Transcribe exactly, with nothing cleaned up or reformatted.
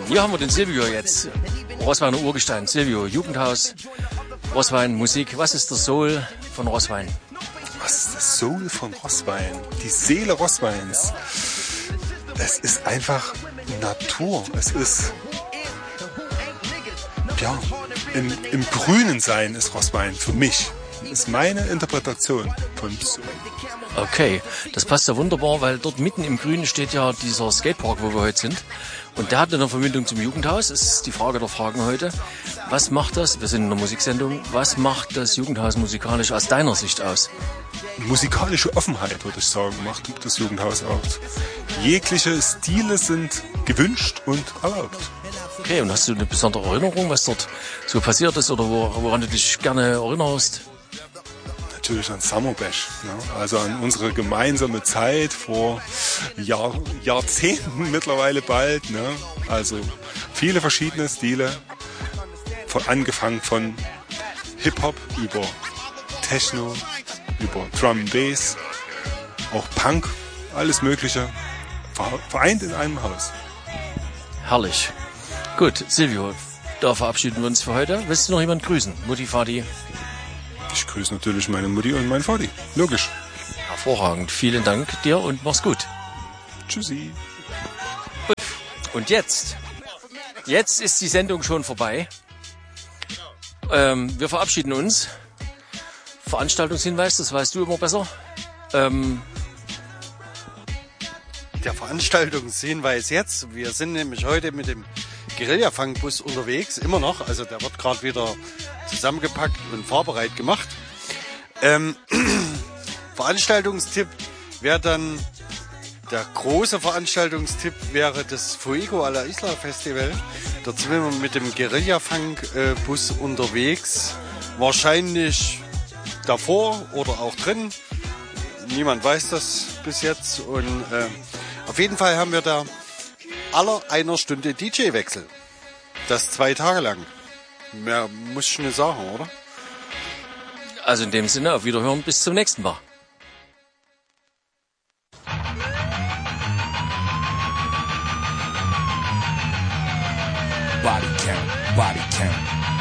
Hier haben wir den Silvio jetzt. Roßweiner Urgestein. Silvio, Jugendhaus, Roßwein, Musik. Was ist der Soul von Roßwein? Was ist der Soul von Roßwein? Die Seele Roßweins. Es ist einfach Natur. Es ist, ja, im, im Grünen sein ist Roßwein für mich. Das ist meine Interpretation von Soul. Okay, das passt ja wunderbar, weil dort mitten im Grünen steht ja dieser Skatepark, wo wir heute sind. Und der hat eine Verbindung zum Jugendhaus. Das ist die Frage der Fragen heute. Was macht das, wir sind in einer Musiksendung, was macht das Jugendhaus musikalisch aus deiner Sicht aus? Musikalische Offenheit, würde ich sagen, macht das Jugendhaus aus. Jegliche Stile sind gewünscht und erlaubt. Okay, und hast du eine besondere Erinnerung, was dort so passiert ist oder woran du dich gerne erinnerst? Natürlich an Summer Bash, ne? Also an unsere gemeinsame Zeit vor Jahr, Jahrzehnten mittlerweile bald. Ne? Also viele verschiedene Stile, von, angefangen von Hip-Hop über Techno, über Drum and Bass, auch Punk, alles Mögliche, vereint in einem Haus. Herrlich. Gut, Silvio, da verabschieden wir uns für heute. Willst du noch jemanden grüßen? Mutti, Vati? Ich grüße natürlich meine Mutti und meinen Vati. Logisch. Hervorragend. Vielen Dank dir und mach's gut. Tschüssi. Und jetzt, jetzt ist die Sendung schon vorbei. Ähm, wir verabschieden uns. Veranstaltungshinweis, das weißt du immer besser. Ähm, Der Veranstaltungshinweis jetzt. Wir sind nämlich heute mit dem Guerilla-Funk-Bus unterwegs, immer noch. Also der wird gerade wieder zusammengepackt und fahrbereit gemacht. Ähm, Veranstaltungstipp wäre dann, der große Veranstaltungstipp wäre das Fuego a la Isla Festival. Dort sind wir mit dem Guerilla-Funk-Bus unterwegs. Wahrscheinlich davor oder auch drin. Niemand weiß das bis jetzt. Und äh, auf jeden Fall haben wir da aller einer Stunde D J-Wechsel. Das zwei Tage lang. Mehr muss ich nicht sagen, oder? Also in dem Sinne, auf Wiederhören, bis zum nächsten Mal. Body count, body count.